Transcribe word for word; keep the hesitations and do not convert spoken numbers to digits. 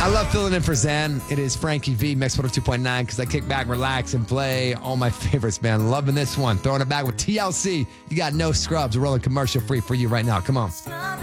I love filling in for Zen. It is Frankie V, Mix one oh two point nine, because I kick back, relax, and play all my favorites, man. Loving this one. Throwing it back with T L C. You got No Scrubs. We're rolling commercial free for you right now. Come on.